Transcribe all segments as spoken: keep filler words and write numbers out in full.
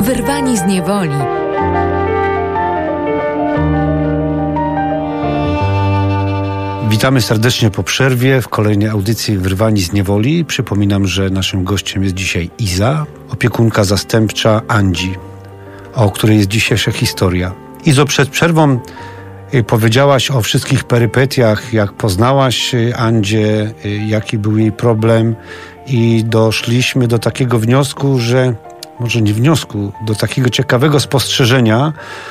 Wyrwani z niewoli. Witamy serdecznie po przerwie w kolejnej audycji Wyrwani z niewoli. Przypominam, że naszym gościem jest dzisiaj Iza, opiekunka zastępcza Andzi, o której jest dzisiejsza historia. Izo, przed przerwą powiedziałaś o wszystkich perypetiach, jak poznałaś Andzię, jaki był jej problem i doszliśmy do takiego wniosku, że, może nie wniosku, do takiego ciekawego spostrzeżenia,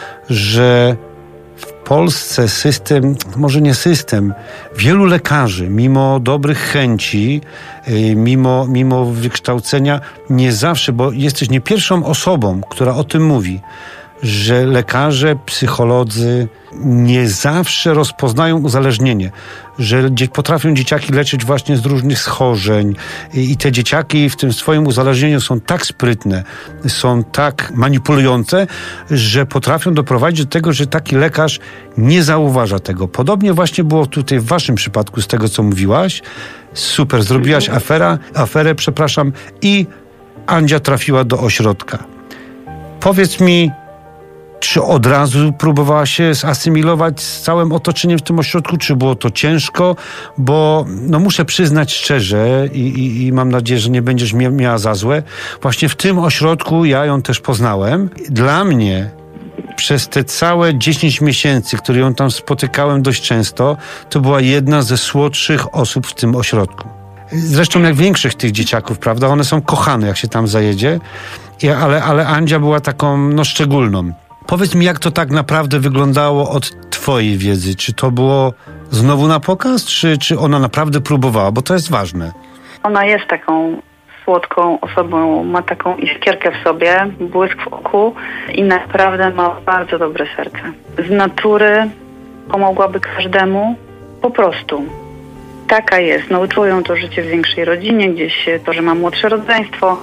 że w Polsce system, może nie system, wielu lekarzy, mimo dobrych chęci, mimo, mimo wykształcenia, nie zawsze, bo jesteś nie pierwszą osobą, która o tym mówi, że lekarze, psycholodzy nie zawsze rozpoznają uzależnienie, że potrafią dzieciaki leczyć właśnie z różnych schorzeń i te dzieciaki w tym swoim uzależnieniu są tak sprytne, są tak manipulujące, że potrafią doprowadzić do tego, że taki lekarz nie zauważa tego. Podobnie właśnie było tutaj w waszym przypadku z tego, co mówiłaś. Super, zrobiłaś afera, aferę, przepraszam, i Andzia trafiła do ośrodka. Powiedz mi, czy od razu próbowała się zasymilować z całym otoczeniem w tym ośrodku, czy było to ciężko? Bo no muszę przyznać szczerze i, i, i mam nadzieję, że nie będziesz mia- miała za złe. Właśnie w tym ośrodku ja ją też poznałem. Dla mnie przez te całe dziesięć miesięcy, które ją tam spotykałem dość często, to była jedna ze słodszych osób w tym ośrodku. Zresztą jak większych tych dzieciaków, prawda? One są kochane, jak się tam zajedzie. I, ale, ale Andzia była taką no szczególną. Powiedz mi, jak to tak naprawdę wyglądało od twojej wiedzy? Czy to było znowu na pokaz, czy, czy ona naprawdę próbowała? Bo to jest ważne. Ona jest taką słodką osobą, ma taką iskierkę w sobie, błysk w oku i naprawdę ma bardzo dobre serce. Z natury pomogłaby każdemu, po prostu. Taka jest. Nauczyło ją to życie w większej rodzinie, gdzieś to, że ma młodsze rodzeństwo.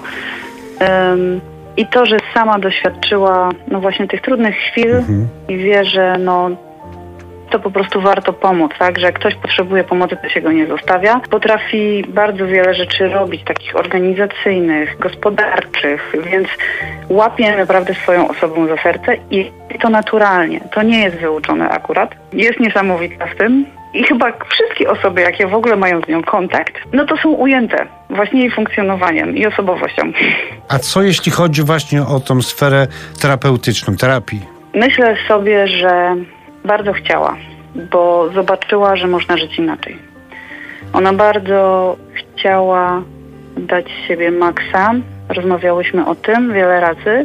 Um, I to, że sama doświadczyła no właśnie tych trudnych chwil mhm. i wie, że no to po prostu warto pomóc, tak? Że jak ktoś potrzebuje pomocy, to się go nie zostawia. Potrafi bardzo wiele rzeczy robić, takich organizacyjnych, gospodarczych, więc łapie naprawdę swoją osobą za serce i to naturalnie. To nie jest wyuczone akurat. Jest niesamowita w tym. I chyba wszystkie osoby, jakie w ogóle mają z nią kontakt, no to są ujęte właśnie jej funkcjonowaniem i osobowością. A co jeśli chodzi właśnie o tą sferę terapeutyczną, terapii? Myślę sobie, że bardzo chciała, bo zobaczyła, że można żyć inaczej. Ona bardzo chciała dać siebie maksa. Rozmawiałyśmy o tym wiele razy,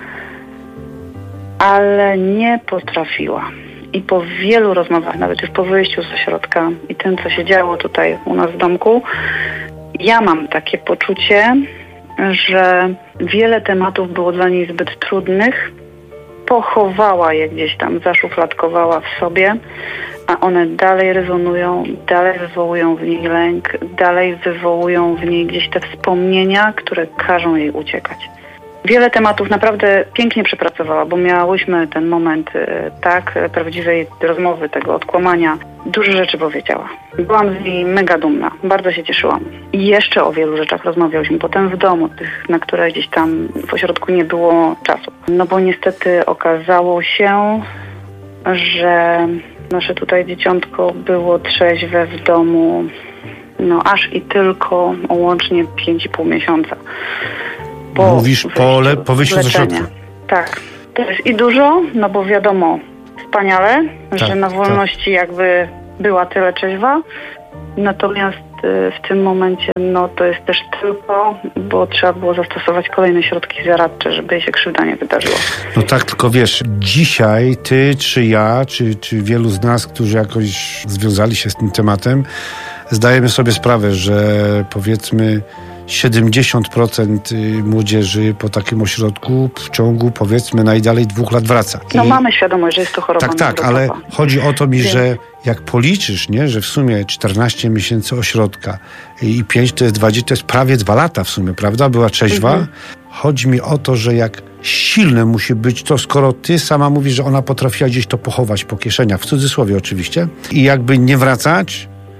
ale nie potrafiła. I po wielu rozmowach, nawet już po wyjściu z ośrodka i tym, co się działo tutaj u nas w domku, ja mam takie poczucie, że wiele tematów było dla niej zbyt trudnych. Pochowała je gdzieś tam, zaszufladkowała w sobie, a one dalej rezonują, dalej wywołują w niej lęk, dalej wywołują w niej gdzieś te wspomnienia, które każą jej uciekać. Wiele tematów naprawdę pięknie przepracowała, bo miałyśmy ten moment, tak, prawdziwej rozmowy, tego odkłamania. Dużo rzeczy powiedziała. Byłam z niej mega dumna. Bardzo się cieszyłam. I jeszcze o wielu rzeczach rozmawiałyśmy potem w domu, tych, na które gdzieś tam w ośrodku nie było czasu. No bo niestety okazało się, że nasze tutaj dzieciątko było trzeźwe w domu, no aż i tylko łącznie pięć i pół miesiąca. Po Mówisz po, le, po wyjściu z ośrodka. Tak. To jest i dużo, no bo wiadomo, wspaniale, tak, że na wolności tak. jakby była tyle trzeźwa. Natomiast w tym momencie, no to jest też tylko, bo trzeba było zastosować kolejne środki zaradcze, żeby jej się krzywda nie wydarzyła. No tak, tylko wiesz, dzisiaj ty, czy ja, czy, czy wielu z nas, którzy jakoś związali się z tym tematem, zdajemy sobie sprawę, że powiedzmy siedemdziesiąt procent młodzieży po takim ośrodku w ciągu powiedzmy najdalej dwóch lat wraca. No I... mamy świadomość, że jest to choroba. Tak, tak, ale chodzi o to mi, Więc... że jak policzysz, nie, że w sumie czternaście miesięcy ośrodka i pięć to jest dwadzieścia, to jest prawie dwa lata w sumie, prawda? Była trzeźwa. Mhm. Chodzi mi o to, że jak silne musi być to, skoro ty sama mówisz, że ona potrafiła gdzieś to pochować po kieszeniach, w cudzysłowie oczywiście, i jakby nie wracać,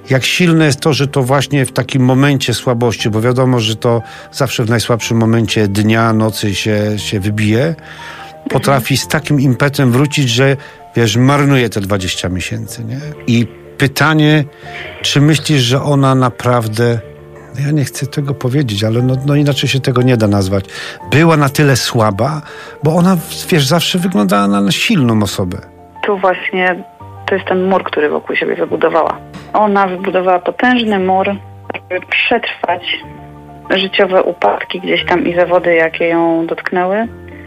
Jak silne jest to, że to właśnie w takim momencie słabości, bo wiadomo, że to zawsze w najsłabszym momencie dnia, nocy się, się wybije, potrafi z takim impetem wrócić, że wiesz, marnuje te dwadzieścia miesięcy, nie? I pytanie, czy myślisz, że ona naprawdę, ja nie chcę tego powiedzieć, ale no, no inaczej się tego nie da nazwać, była na tyle słaba, bo ona, wiesz, zawsze wyglądała na, na silną osobę. Tu właśnie to jest ten mur, który wokół siebie wybudowała. Ona wybudowała potężny mur, żeby przetrwać życiowe upadki gdzieś tam i zawody, jakie ją dotknęły.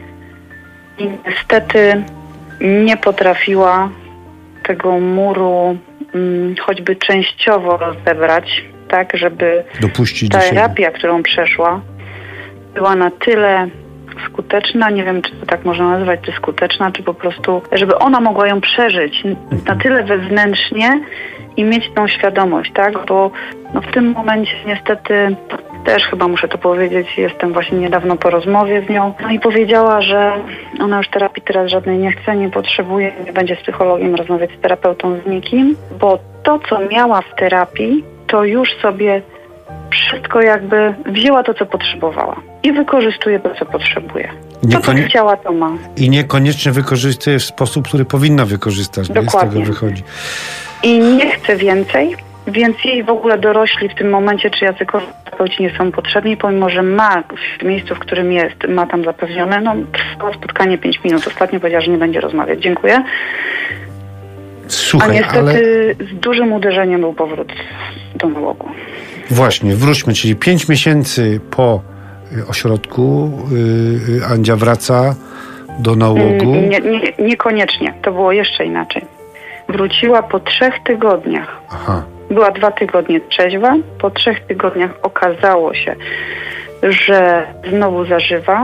I niestety nie potrafiła tego muru hmm, choćby częściowo rozebrać, tak, żeby dopuścić ta do siebie. terapia, którą przeszła, była na tyle skuteczna, nie wiem, czy to tak można nazwać, czy skuteczna, czy po prostu, żeby ona mogła ją przeżyć na tyle wewnętrznie i mieć tą świadomość, tak, bo no w tym momencie niestety też chyba muszę to powiedzieć, jestem właśnie niedawno po rozmowie z nią, no i powiedziała, że ona już terapii teraz żadnej nie chce, nie potrzebuje, nie będzie z psychologiem rozmawiać, z terapeutą, z nikim, bo to, co miała w terapii, to już sobie wszystko jakby wzięła to, co potrzebowała i wykorzystuje to, co potrzebuje. To, co chciała, to ma. I niekoniecznie wykorzystuje w sposób, który powinna wykorzystać. Dokładnie. Nie z tego wychodzi. I nie chce więcej, więc jej w ogóle dorośli w tym momencie, czy jacykolwiek terapeuci nie są potrzebni, pomimo że ma w miejscu, w którym jest, ma tam zapewnione, no trwało spotkanie pięć minut. Ostatnio powiedziała, że nie będzie rozmawiać. Dziękuję. Słuchaj, A niestety ale... z dużym uderzeniem był powrót do nałogu. Właśnie, wróćmy, czyli pięć miesięcy po ośrodku yy, Andzia wraca do nałogu. Nie, nie, niekoniecznie, to było jeszcze inaczej. Wróciła po trzech tygodniach. Aha. Była dwa tygodnie trzeźwa. Po trzech tygodniach okazało się, że znowu zażywa.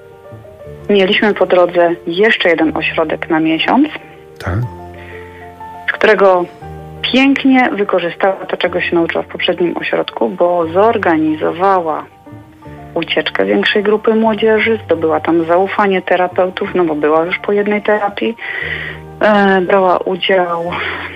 Mieliśmy po drodze jeszcze jeden ośrodek na miesiąc, Tak. z którego pięknie wykorzystała to, czego się nauczyła w poprzednim ośrodku, bo zorganizowała ucieczkę większej grupy młodzieży, zdobyła tam zaufanie terapeutów, no bo była już po jednej terapii, e, brała udział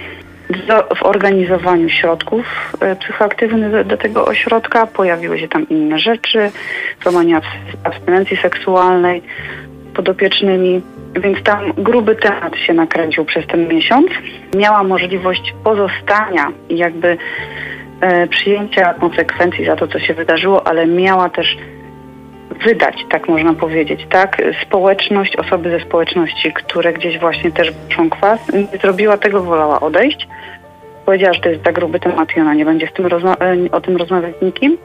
w, w organizowaniu środków e, psychoaktywnych do, do tego ośrodka, pojawiły się tam inne rzeczy, złamania abstynencji seksualnej podopiecznymi, więc tam gruby temat się nakręcił przez ten miesiąc. Miała możliwość pozostania i jakby e, przyjęcia konsekwencji za to, co się wydarzyło, ale miała też wydać, tak można powiedzieć, tak? Społeczność, osoby ze społeczności, które gdzieś właśnie też wyczą kwas. Nie zrobiła tego, wolała odejść. Powiedziała, że to jest za gruby temat i ona nie będzie z tym rozma- o tym rozmawiać z nikim.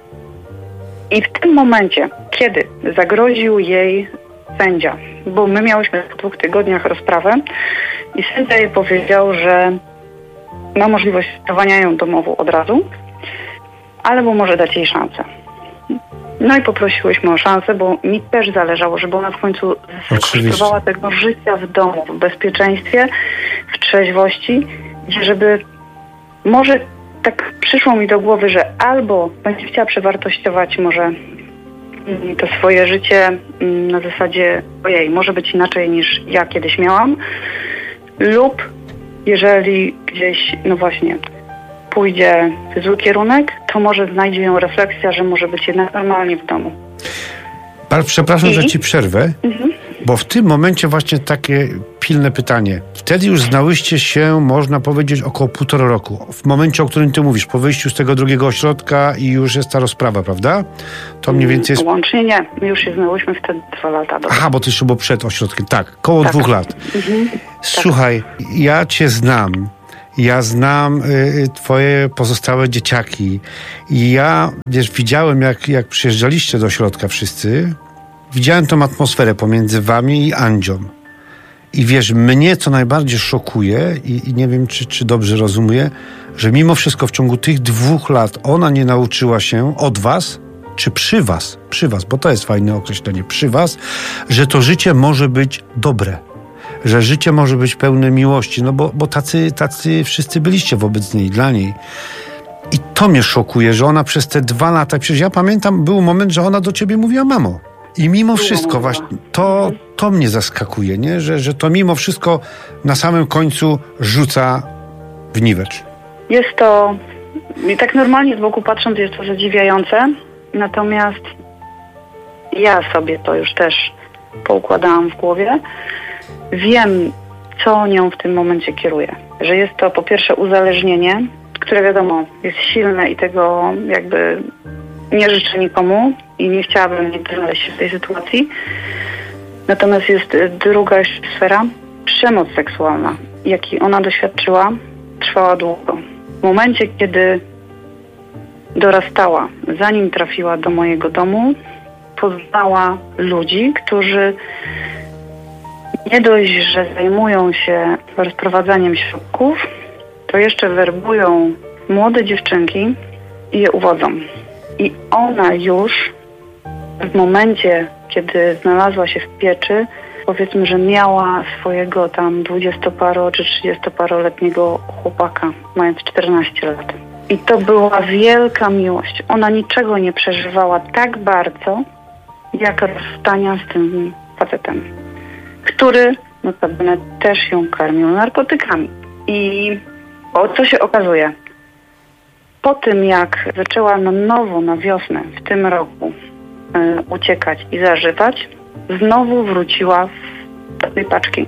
I w tym momencie, kiedy zagroził jej sędzia, bo my miałyśmy w dwóch tygodniach rozprawę i sędzia jej powiedział, że ma możliwość dawania ją domowu od razu, ale bo może dać jej szansę. No i poprosiłyśmy o szansę, bo mi też zależało, żeby ona w końcu skosztowała tego życia w domu, w bezpieczeństwie, w trzeźwości, żeby może tak przyszło mi do głowy, że albo będzie chciała przewartościować może to swoje życie na zasadzie ojej, może być inaczej niż ja kiedyś miałam, lub jeżeli gdzieś, no właśnie, pójdzie w zły kierunek, to może znajdzie ją refleksja, że może być jednak normalnie w domu. Przepraszam, I? że ci przerwę, mhm. bo w tym momencie właśnie takie pilne pytanie. Wtedy już znałyście się, można powiedzieć, około półtora roku. W momencie, o którym ty mówisz, po wyjściu z tego drugiego ośrodka i już jest ta rozprawa, prawda? To mniej więcej jest... Łącznie nie. My już się znałyśmy wtedy dwa lata. Dobrze. Aha, bo ty jeszcze było przed ośrodkiem. Tak, koło tak. dwóch lat. Mhm. Słuchaj, tak. ja cię znam. Ja znam y, twoje pozostałe dzieciaki i ja, wiesz, widziałem, jak, jak przyjeżdżaliście do ośrodka wszyscy, widziałem tą atmosferę pomiędzy wami i Andzią. I wiesz, mnie co najbardziej szokuje i, i nie wiem, czy, czy dobrze rozumuję, że mimo wszystko w ciągu tych dwóch lat ona nie nauczyła się od was, czy przy was, przy was, bo to jest fajne określenie, przy was, że to życie może być dobre. Że życie może być pełne miłości, no bo, bo tacy, tacy wszyscy byliście wobec niej, dla niej. I to mnie szokuje, że ona przez te dwa lata, przecież ja pamiętam, był moment, że ona do ciebie mówiła mamo. I mimo wszystko właśnie, to, to mnie zaskakuje, nie? Że, że to mimo wszystko na samym końcu rzuca w niwecz. Jest to I tak normalnie z boku patrząc jest to zadziwiające, natomiast ja sobie to już też poukładałam w głowie. Wiem, co nią w tym momencie kieruje. Że jest to po pierwsze uzależnienie, które wiadomo jest silne i tego jakby nie życzę nikomu i nie chciałabym nigdy znaleźć się w tej sytuacji. Natomiast jest druga sfera, przemoc seksualna, jakiej ona doświadczyła, trwała długo. W momencie, kiedy dorastała, zanim trafiła do mojego domu, poznała ludzi, którzy nie dość, że zajmują się rozprowadzaniem środków, to jeszcze werbują młode dziewczynki i je uwodzą. I ona już w momencie, kiedy znalazła się w pieczy, powiedzmy, że miała swojego tam dwudziestoparo czy trzydziestoparoletniego chłopaka, mając czternaście lat. I to była wielka miłość. Ona niczego nie przeżywała tak bardzo, jak rozstania z tym facetem, który notabene też ją karmił narkotykami. I o co się okazuje? Po tym, jak zaczęła na nowo, na wiosnę w tym roku y, uciekać i zażywać, znowu wróciła do tej paczki.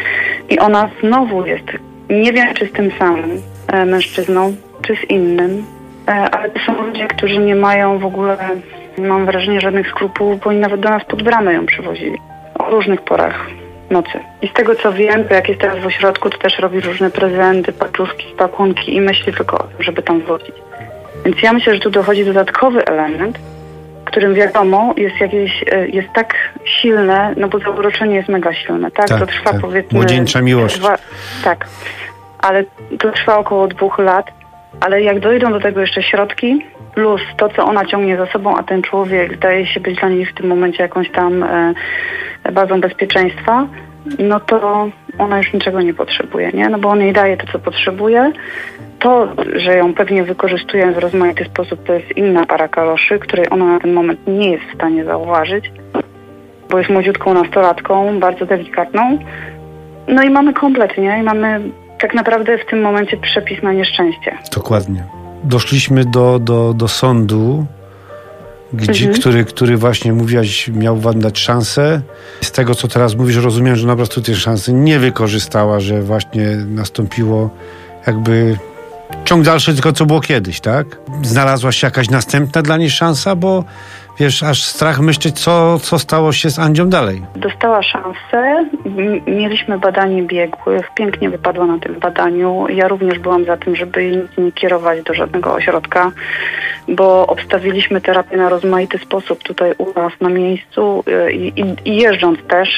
I ona znowu jest, nie wiem czy z tym samym e, mężczyzną, czy z innym, e, ale to są ludzie, którzy nie mają w ogóle, mam wrażenie, żadnych skrupułów, bo oni nawet do nas pod bramę ją przywozili. O różnych porach nocy. I z tego co wiem, to jak jest teraz w ośrodku, to też robi różne prezenty, paczuszki, pakunki i myśli tylko o tym, żeby tam wrócić. Więc ja myślę, że tu dochodzi dodatkowy element, którym wiadomo jest jakieś, jest tak silne, no bo zauroczenie jest mega silne, tak? tak to trwa tak. powiedzmy... Młodzieńcza miłość. Dwa, tak, ale to trwa około dwóch lat, ale jak dojdą do tego jeszcze środki, plus to, co ona ciągnie za sobą, a ten człowiek zdaje się być dla niej w tym momencie jakąś tam e, bazą bezpieczeństwa, no to ona już niczego nie potrzebuje, nie? No bo on jej daje to, co potrzebuje. To, że ją pewnie wykorzystuje w rozmaity sposób, to jest inna para kaloszy, której ona na ten moment nie jest w stanie zauważyć, bo jest młodziutką nastolatką, bardzo delikatną. No i mamy komplet, nie? I mamy tak naprawdę w tym momencie przepis na nieszczęście. Dokładnie. Doszliśmy do, do, do sądu, gdzie, mhm. który, który właśnie mówiłaś, miał wam dać szansę. Z tego, co teraz mówisz, rozumiem, że ona po prostu tej szansy nie wykorzystała, że właśnie nastąpiło jakby ciąg dalszy, tylko co było kiedyś, tak? Znalazła się jakaś następna dla niej szansa, bo wiesz, aż strach myśleć, co, co stało się z Andzią dalej. Dostała szansę, mieliśmy badanie biegłych, pięknie wypadła na tym badaniu. Ja również byłam za tym, żeby jej nie kierować do żadnego ośrodka, bo obstawiliśmy terapię na rozmaity sposób tutaj u nas na miejscu i, i, i jeżdżąc też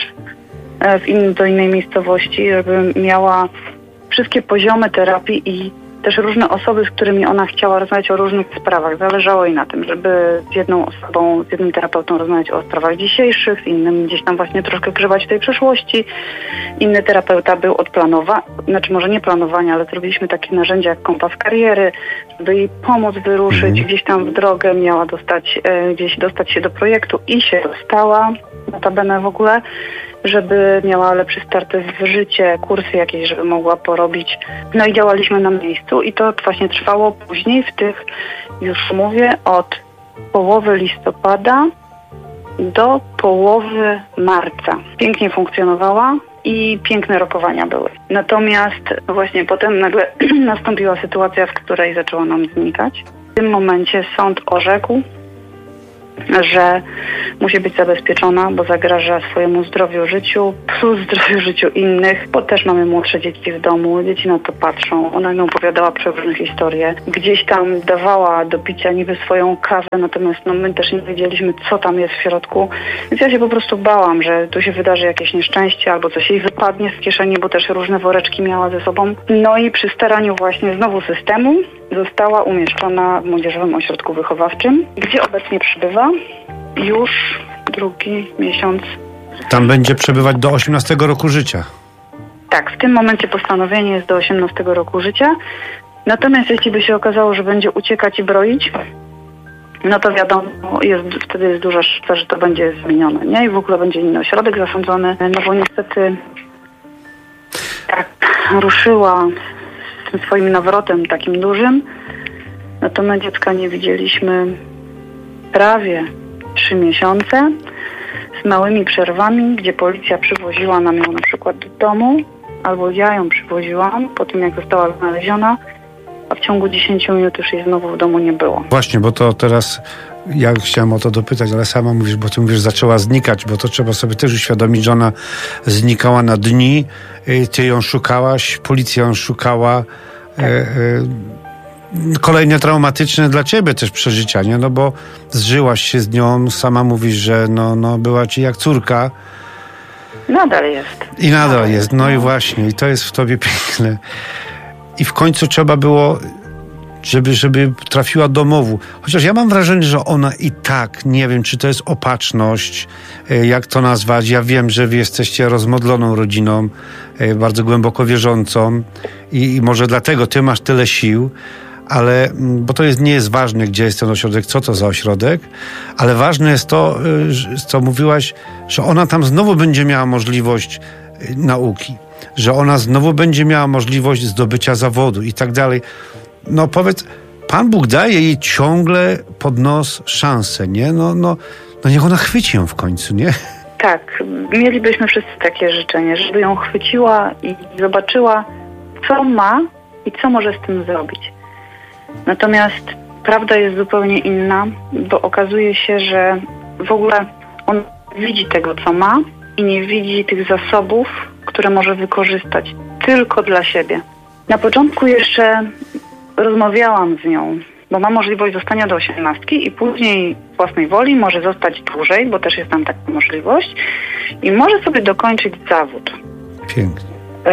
w in, do innej miejscowości, żeby miała wszystkie poziomy terapii i też różne osoby, z którymi ona chciała rozmawiać o różnych sprawach. Zależało jej na tym, żeby z jedną osobą, z jednym terapeutą rozmawiać o sprawach dzisiejszych, z innym gdzieś tam właśnie troszkę grzebać w tej przeszłości. Inny terapeuta był od planowania, znaczy może nie planowania, ale zrobiliśmy takie narzędzia jak kompas kariery, żeby jej pomóc wyruszyć mhm. gdzieś tam w drogę, miała dostać, e, gdzieś dostać się do projektu i się dostała, notabene w ogóle, żeby miała lepszy start w życie, kursy jakieś, żeby mogła porobić. No i działaliśmy na miejscu i to właśnie trwało później w tych, już mówię, od połowy listopada do połowy marca. Pięknie funkcjonowała i piękne rokowania były. Natomiast właśnie potem nagle nastąpiła sytuacja, w której zaczęła nam znikać. W tym momencie sąd orzekł, że musi być zabezpieczona, bo zagraża swojemu zdrowiu, życiu, plus zdrowiu, życiu innych, bo też mamy młodsze dzieci w domu, dzieci na to patrzą, ona mi opowiadała przeróżne historie, gdzieś tam dawała do picia niby swoją kawę, natomiast no, my też nie wiedzieliśmy, co tam jest w środku, więc ja się po prostu bałam, że tu się wydarzy jakieś nieszczęście, albo coś jej wypadnie z kieszeni, bo też różne woreczki miała ze sobą. No i przy staraniu właśnie znowu systemu została umieszczona w Młodzieżowym Ośrodku Wychowawczym, gdzie obecnie przebywa już drugi miesiąc. Tam będzie przebywać do osiemnastego roku życia. Tak, w tym momencie postanowienie jest do osiemnastego roku życia. Natomiast jeśli by się okazało, że będzie uciekać i broić, no to wiadomo, jest, wtedy jest duża szansa, że to będzie zmienione, nie? I w ogóle będzie inny ośrodek zasądzony. No bo niestety tak ruszyła z tym swoim nawrotem takim dużym, no to my dziecka nie widzieliśmy prawie trzy miesiące z małymi przerwami, gdzie policja przywoziła nam ją na przykład do domu, albo ja ją przywoziłam po tym, jak została znaleziona, a w ciągu dziesięciu minut już jej znowu w domu nie było. Właśnie, bo to teraz ja chciałem o to dopytać, ale sama mówisz, bo ty mówisz, zaczęła znikać, bo to trzeba sobie też uświadomić, że ona znikała na dni, ty ją szukałaś, policja ją szukała. Tak. E, e, kolejne traumatyczne dla ciebie też przeżycia, nie? No bo zżyłaś się z nią, sama mówisz, że no, no była ci jak córka. Nadal jest. I nadal, nadal jest, no, no i właśnie, i to jest w tobie piękne. I w końcu trzeba było, żeby, żeby trafiła do domowu. Chociaż ja mam wrażenie, że ona i tak, nie wiem, czy to jest opatrzność, jak to nazwać. Ja wiem, że wy jesteście rozmodloną rodziną, bardzo głęboko wierzącą i, i może dlatego ty masz tyle sił, ale, bo to jest, nie jest ważne, gdzie jest ten ośrodek, co to za ośrodek, ale ważne jest to, co mówiłaś, że ona tam znowu będzie miała możliwość nauki, że ona znowu będzie miała możliwość zdobycia zawodu i tak dalej. No powiedz, Pan Bóg daje jej ciągle pod nos szansę, nie? No, no, no niech ona chwyci ją w końcu, nie? Tak, mielibyśmy wszyscy takie życzenie, żeby ją chwyciła i zobaczyła, co ma i co może z tym zrobić. Natomiast prawda jest zupełnie inna, bo okazuje się, że w ogóle on widzi tego, co ma i nie widzi tych zasobów, które może wykorzystać tylko dla siebie. Na początku jeszcze rozmawiałam z nią, bo ma możliwość zostania do osiemnastki i później z własnej woli może zostać dłużej, bo też jest tam taka możliwość i może sobie dokończyć zawód. Pięknie.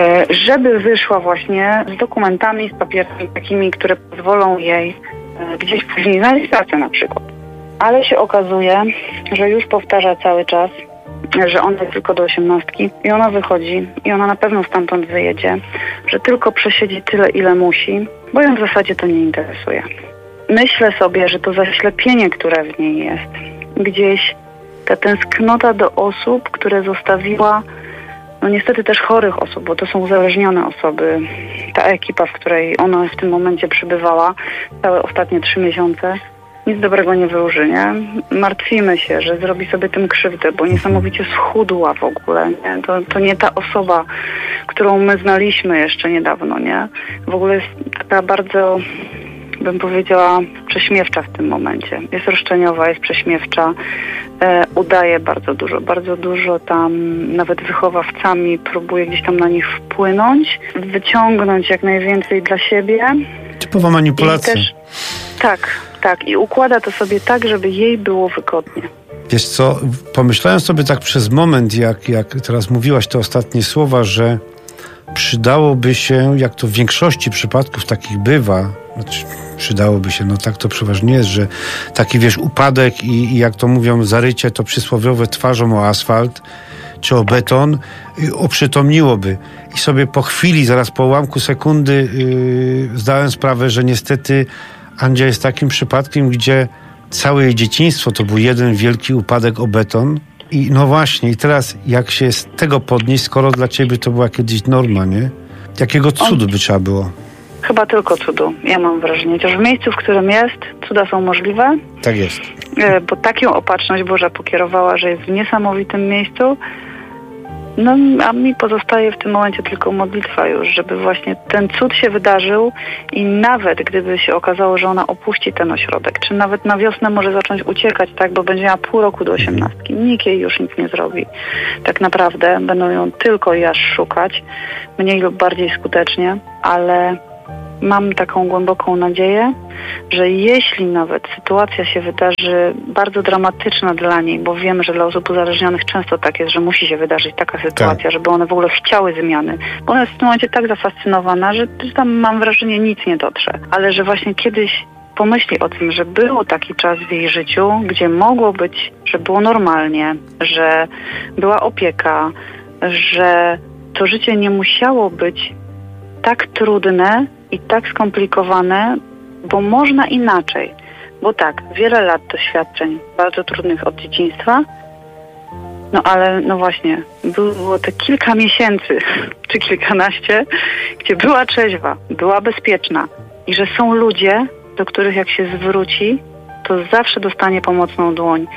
Żeby wyszła właśnie z dokumentami, z papierami takimi, które pozwolą jej gdzieś później znaleźć pracę na przykład. Ale się okazuje, że już powtarza cały czas, że ona jest tylko do osiemnastki i ona wychodzi i ona na pewno stamtąd wyjedzie, że tylko przesiedzi tyle, ile musi, bo ją w zasadzie to nie interesuje. Myślę sobie, że to zaślepienie, które w niej jest, gdzieś ta tęsknota do osób, które zostawiła, no niestety też chorych osób, bo to są uzależnione osoby. Ta ekipa, w której ona w tym momencie przybywała, całe ostatnie trzy miesiące, nic dobrego nie wyróży, nie? Martwimy się, że zrobi sobie tym krzywdę, bo niesamowicie schudła w ogóle, nie? To, to nie ta osoba, którą my znaliśmy jeszcze niedawno, nie? W ogóle jest taka bardzo, bym powiedziała, prześmiewcza w tym momencie. Jest roszczeniowa, jest prześmiewcza, e, udaje bardzo dużo, bardzo dużo tam, nawet wychowawcami próbuje gdzieś tam na nich wpłynąć, wyciągnąć jak najwięcej dla siebie. Typowa manipulacja. Też, tak, tak. I układa to sobie tak, żeby jej było wygodnie. Wiesz co, pomyślałem sobie tak przez moment, jak, jak teraz mówiłaś te ostatnie słowa, że przydałoby się, jak to w większości przypadków takich bywa, znaczy przydałoby się, no tak to przeważnie jest, że taki, wiesz, upadek i, i jak to mówią, zarycie to przysłowiowe twarzą o asfalt czy o beton oprzytomniłoby. I sobie po chwili, zaraz po ułamku sekundy yy, zdałem sprawę, że niestety Andzia jest takim przypadkiem, gdzie całe jej dzieciństwo to był jeden wielki upadek o beton. I no właśnie, i teraz jak się z tego podnieść, skoro dla ciebie to była kiedyś norma, nie? Jakiego cudu by trzeba było? Chyba tylko cudu, ja mam wrażenie. Chociaż w miejscu, w którym jest, cuda są możliwe. Tak jest. Bo taką opatrzność Boża pokierowała, że jest w niesamowitym miejscu. No, a mi pozostaje w tym momencie tylko modlitwa już, żeby właśnie ten cud się wydarzył i nawet gdyby się okazało, że ona opuści ten ośrodek, czy nawet na wiosnę może zacząć uciekać, tak, bo będzie miała pół roku do osiemnastki, nikt jej już nic nie zrobi. Tak naprawdę będą ją tylko i aż szukać, mniej lub bardziej skutecznie, ale mam taką głęboką nadzieję, że jeśli nawet sytuacja się wydarzy bardzo dramatyczna dla niej, bo wiemy, że dla osób uzależnionych często tak jest, że musi się wydarzyć taka sytuacja, tak, żeby one w ogóle chciały zmiany. Bo ona jest w tym momencie tak zafascynowana, że tam mam wrażenie nic nie dotrze. Ale że właśnie kiedyś pomyśli o tym, że był taki czas w jej życiu, gdzie mogło być, że było normalnie, że była opieka, że to życie nie musiało być tak trudne i tak skomplikowane, bo można inaczej. Bo tak, wiele lat doświadczeń bardzo trudnych od dzieciństwa, no ale no właśnie, było te kilka miesięcy, czy kilkanaście, gdzie była trzeźwa, była bezpieczna i że są ludzie, do których jak się zwróci, to zawsze dostanie pomocną dłoń,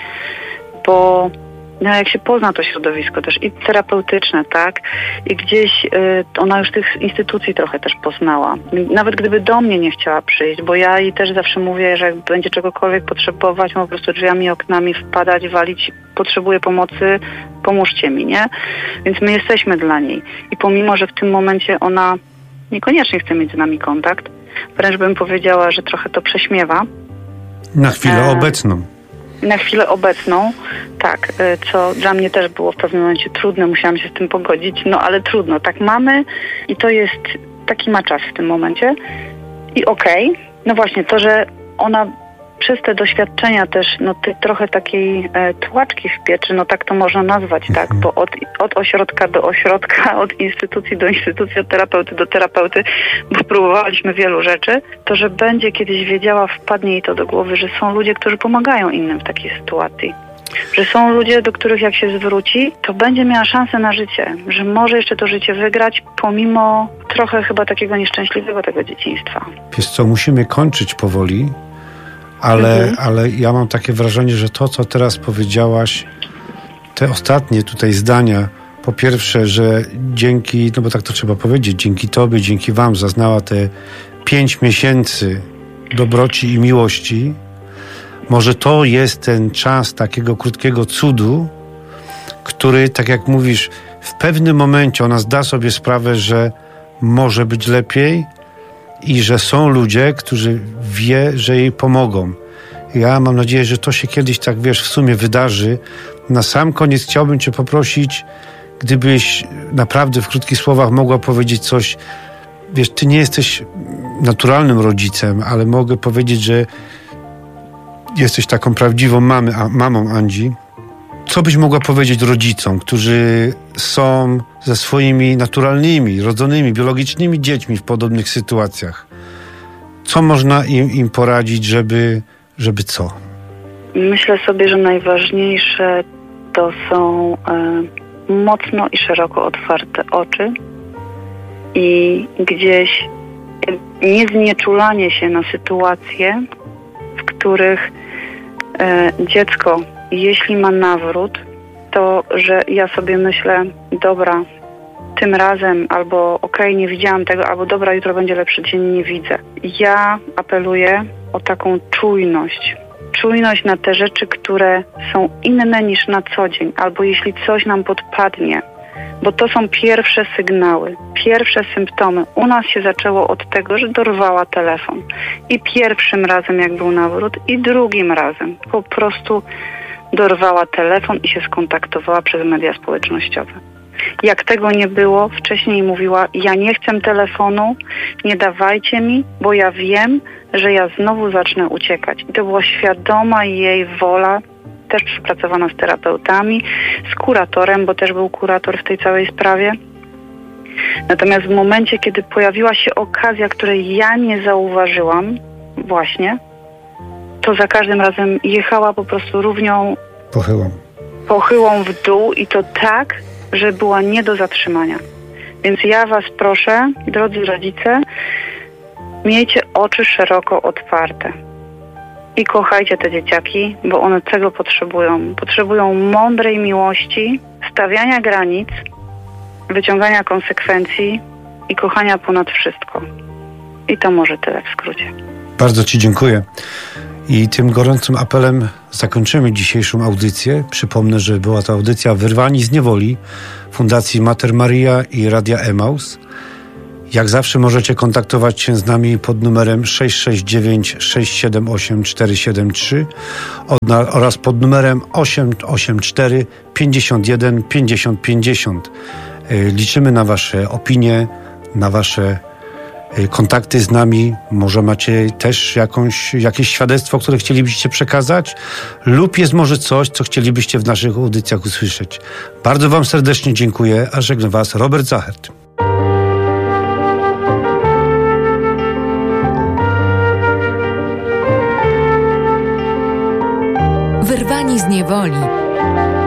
bo no jak się pozna to środowisko też i terapeutyczne, tak, i gdzieś y, ona już tych instytucji trochę też poznała. Nawet gdyby do mnie nie chciała przyjść, bo ja jej też zawsze mówię, że jak będzie czegokolwiek potrzebować, ma po prostu drzwiami, oknami wpadać, walić, potrzebuje pomocy, pomóżcie mi, nie? Więc my jesteśmy dla niej. I pomimo, że w tym momencie ona niekoniecznie chce mieć z nami kontakt, wręcz bym powiedziała, że trochę to prześmiewa. Na chwilę e... obecną. Na chwilę obecną, tak, co dla mnie też było w pewnym momencie trudne, musiałam się z tym pogodzić, no ale trudno, tak mamy i to jest, taki ma czas w tym momencie i okej, okay. No właśnie to, że ona przez te doświadczenia też, no ty, trochę takiej e, tłaczki w pieczy, no tak to można nazwać, tak, bo od, od ośrodka do ośrodka, od instytucji do instytucji, od terapeuty do terapeuty, bo próbowaliśmy wielu rzeczy, to, że będzie kiedyś wiedziała, wpadnie jej to do głowy, że są ludzie, którzy pomagają innym w takiej sytuacji. Że są ludzie, do których jak się zwróci, to będzie miała szansę na życie, że może jeszcze to życie wygrać, pomimo trochę chyba takiego nieszczęśliwego tego dzieciństwa. Wiesz co, musimy kończyć powoli. Ale, mhm. ale ja mam takie wrażenie, że to, co teraz powiedziałaś, te ostatnie tutaj zdania, po pierwsze, że dzięki, no bo tak to trzeba powiedzieć, dzięki tobie, dzięki wam zaznała te pięć miesięcy dobroci i miłości, może to jest ten czas takiego krótkiego cudu, który, tak jak mówisz, w pewnym momencie ona zda sobie sprawę, że może być lepiej, i że są ludzie, którzy wie, że jej pomogą. Ja mam nadzieję, że to się kiedyś tak, wiesz, w sumie wydarzy. Na sam koniec chciałbym cię poprosić, gdybyś naprawdę w krótkich słowach mogła powiedzieć coś, wiesz, ty nie jesteś naturalnym rodzicem, ale mogę powiedzieć, że jesteś taką prawdziwą mamy, a, mamą Andzi. Co byś mogła powiedzieć rodzicom, którzy są ze swoimi naturalnymi, rodzonymi, biologicznymi dziećmi w podobnych sytuacjach? Co można im, im poradzić, żeby, żeby co? Myślę sobie, że najważniejsze to są e, mocno i szeroko otwarte oczy i gdzieś nieznieczulanie się na sytuacje, w których e, dziecko, jeśli ma nawrót, to, że ja sobie myślę, dobra, tym razem, albo okej, okay, nie widziałam tego, albo dobra, jutro będzie lepszy dzień, nie widzę. Ja apeluję o taką czujność. Czujność na te rzeczy, które są inne niż na co dzień, albo jeśli coś nam podpadnie, bo to są pierwsze sygnały, pierwsze symptomy. U nas się zaczęło od tego, że dorwała telefon. I pierwszym razem, jak był nawrót, i drugim razem. Po prostu dorwała telefon i się skontaktowała przez media społecznościowe. Jak tego nie było, wcześniej mówiła, ja nie chcę telefonu, nie dawajcie mi, bo ja wiem, że ja znowu zacznę uciekać. I to była świadoma jej wola, też przepracowana z terapeutami, z kuratorem, bo też był kurator w tej całej sprawie. Natomiast w momencie, kiedy pojawiła się okazja, której ja nie zauważyłam, właśnie, to za każdym razem jechała po prostu równią pochyłą. pochyłą w dół i to tak, że była nie do zatrzymania. Więc ja was proszę, drodzy rodzice, miejcie oczy szeroko otwarte i kochajcie te dzieciaki, bo one tego potrzebują. Potrzebują mądrej miłości, stawiania granic, wyciągania konsekwencji i kochania ponad wszystko. I to może tyle w skrócie. Bardzo ci dziękuję. I tym gorącym apelem zakończymy dzisiejszą audycję. Przypomnę, że była to audycja Wyrwani z niewoli Fundacji Mater Maria i Radia Emaus. Jak zawsze możecie kontaktować się z nami pod numerem sześć sześć dziewięć sześć siedem osiem cztery siedem trzy oraz pod numerem osiem osiem cztery pięćdziesiąt jeden pięćdziesiąt pięćdziesiąt. Liczymy na wasze opinie, na wasze kontakty z nami. Może macie też jakąś, jakieś świadectwo, które chcielibyście przekazać, lub jest może coś, co chcielibyście w naszych audycjach usłyszeć. Bardzo wam serdecznie dziękuję, a żegnam was Robert Zachert. Wyrwani z niewoli.